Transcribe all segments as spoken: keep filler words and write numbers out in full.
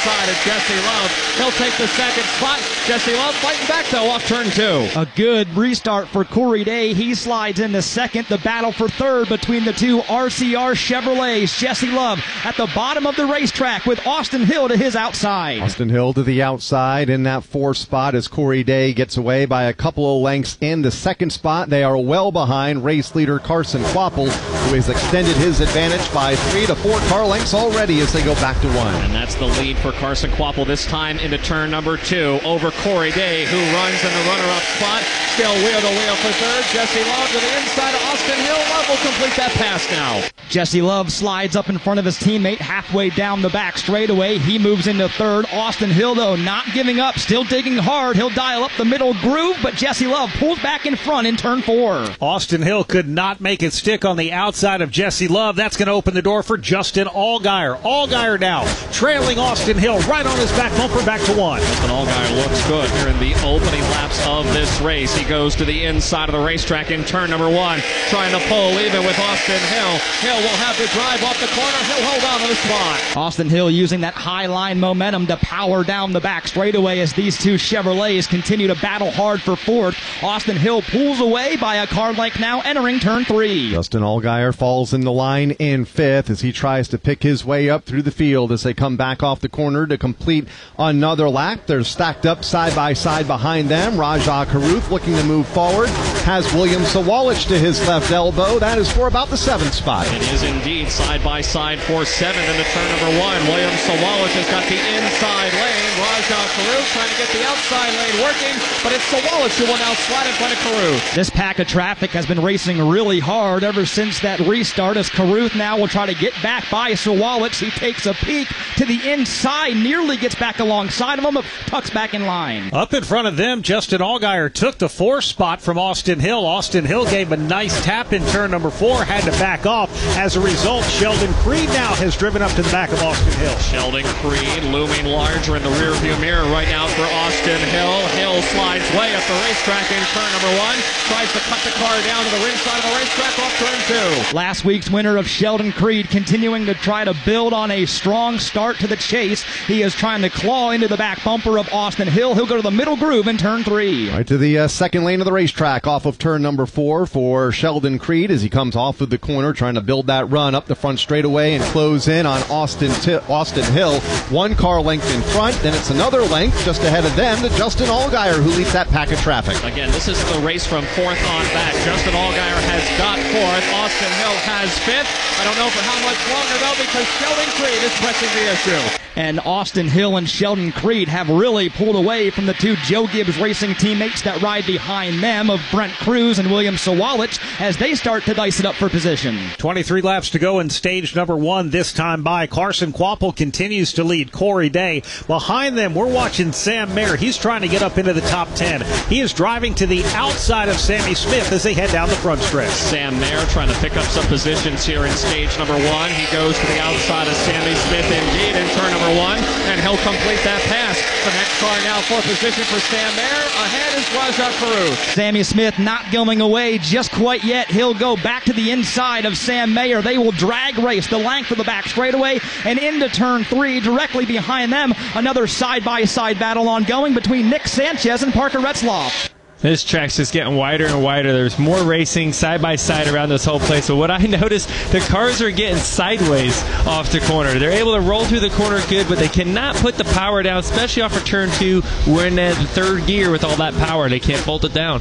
outside of Jesse Love. He'll take the second spot. Jesse Love fighting back, though, off turn two. A good restart for Corey Day. He slides into second. The battle for third between the two R C R Chevrolets. Jesse Love at the bottom of the racetrack with Austin Hill to his outside. Austin Hill to the outside in that fourth spot as Corey Day gets away by a couple of lengths in the second spot. They are well behind race leader Carson Kvapil, who has extended his advantage by three to four car lengths already as they go back to one. And that's the lead for Carson Kvapil this time into turn number two over Corey Day, who runs in the runner-up spot. Still wheel to wheel for third. Jesse Love to the inside of Austin Hill. Love will complete that pass now. Jesse Love slides up in front of his teammate halfway down the back straightaway. He moves into third. Austin Hill, though, not giving up, still digging hard. He'll dial up the middle groove, but Jesse Love pulls back in front in turn four. Austin Hill could not make it stick on the outside of Jesse Love. That's going to open the door for Justin Allgaier. Allgaier now trailing Austin Hill right on his back bumper, back to one. Justin Allgaier looks good here in the opening laps of this race. He goes to the inside of the racetrack in turn number one, trying to pull even with Austin Hill. Hill will have to drive off the corner. He'll hold on to the spot. Austin Hill using that high line momentum to power down the back straightaway as these two Chevrolets continue to battle hard for fourth. Austin Hill pulls away by a car length now, entering turn three. Justin Allgaier falls in the line in fifth as he tries to pick his way up through the field as they come back off the corner to complete another lap. They're stacked up side by side behind them. Rajah Caruth looking to move forward, has William Sawalich to his left elbow. That is for about the seventh spot. It is indeed side by side for seventh into turn number one. William Sawalich has got the inside lane. Rajah Caruth trying to get the outside lane working, but it's Sawalich who will now slide in front of Caruth. This pack of traffic has been racing really hard ever since that restart as Caruth now will try to get back by Sawalich. He takes a peek to the inside, nearly gets back alongside of him, but tucks back in line. Up in front of them, Justin Allgaier took the fourth spot from Austin Hill. Austin Hill gave him a nice tap in turn number four, had to back off. As a result, Sheldon Creed now has driven up to the back of Austin Hill. Sheldon Creed looming larger in the rearview mirror right now for Austin Hill. Hill slides way up the racetrack in turn number one, tries to cut the car down to the ring side of the racetrack off turn two. Last week's winner of Sheldon Creed continuing to try to build on a strong start to the chase. He is trying to claw into the back bumper of Austin Hill. He'll go to the middle groove in turn three. Right to the uh, second lane of the racetrack off of turn number four for Sheldon Creed as he comes off of the corner trying to build that run up the front straightaway and close in on Austin T- Austin Hill. One car length in front, then it's another length just ahead of them to Justin Allgaier, who leads that pack of traffic. Again, this is the race from fourth on back. Justin Allgaier has got fourth. Austin Hill has fifth. I don't know for how much longer, though, because Sheldon Creed is pressing the issue. And Austin Hill and Sheldon Creed have really pulled away from the two Joe Gibbs Racing teammates that ride behind them of Brent Cruz and William Sawalich as they start to dice it up for position. twenty-three laps to go in stage number one, this time by. Carson Kvapil continues to lead Corey Day. Behind them, we're watching Sam Mayer. He's trying to get up into the top ten. He is driving to the outside of Sammy Smith as they head down the front stretch. Sam Mayer trying to pick up some positions here in stage number one. He goes to the outside of Sammy Smith indeed in turn number one, and he'll complete that pass. The next car now for position for Sam Mayer. Ahead is Rajah Caruth. Sammy Smith not going away just quite yet. He'll go back to the inside of Sam Mayer. They will drag race the length of the back straightaway and into turn three. Directly behind them, another side-by-side battle ongoing between Nick Sanchez and Parker Retzloff. This track's just getting wider and wider. There's more racing side by side around this whole place. But what I noticed, the cars are getting sideways off the corner. They're able to roll through the corner good, but they cannot put the power down, especially off of turn two. We're in that third gear with all that power. They can't bolt it down.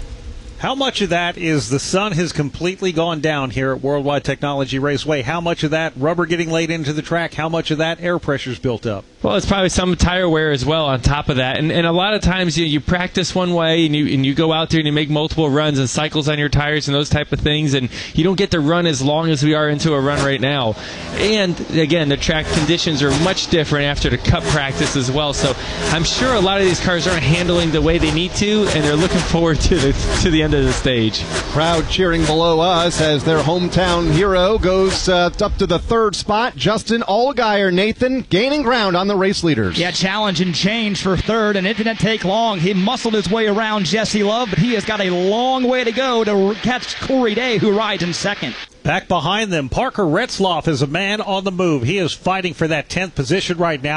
How much of that is the sun has completely gone down here at Worldwide Technology Raceway? How much of that rubber getting laid into the track? How much of that air pressure's built up? Well, it's probably some tire wear as well on top of that. And, and a lot of times you, you practice one way and you and you go out there and you make multiple runs and cycles on your tires and those type of things, and you don't get to run as long as we are into a run right now. And, again, the track conditions are much different after the cup practice as well. So I'm sure a lot of these cars aren't handling the way they need to, and they're looking forward to the, to the end of the stage. Crowd cheering below us as their hometown hero goes uh, up to the third spot. Justin Allgaier, Nathan, gaining ground on the race leaders. Yeah, challenge and change for third, and it didn't take long. He muscled his way around Jesse Love, but he has got a long way to go to catch Corey Day, who rides in second. Back behind them, Parker Retzloff is a man on the move. He is fighting for that tenth position right now.